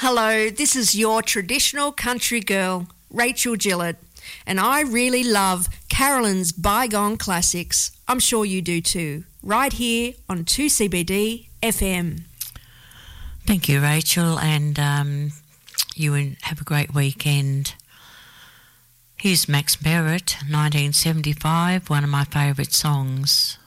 Hello, this is your traditional country girl, Rachel Gillett, and I really love Carolyn's Bygone Classics. I'm sure you do too, right here on 2CBD FM. Thank you, Rachel, and you have a great weekend. Here's Max Merritt, 1975, one of my favourite songs.